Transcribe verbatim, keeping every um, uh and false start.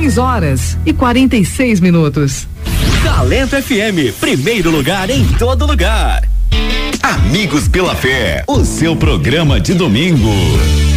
seis horas e quarenta e seis minutos. Talento F M, primeiro lugar em todo lugar. Amigos pela Fé, o seu programa de domingo.